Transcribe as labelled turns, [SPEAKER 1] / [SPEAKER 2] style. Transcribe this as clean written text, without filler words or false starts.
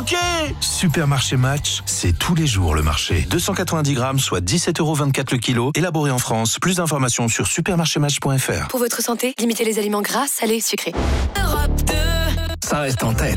[SPEAKER 1] Ok. Supermarché Match, c'est tous les jours le marché. 290 grammes, soit 17,24 € le kilo. Élaboré en France. Plus d'informations sur supermarchématch.fr.
[SPEAKER 2] Pour votre santé, limitez les aliments gras, salés, sucrés.
[SPEAKER 3] Ça reste en tête.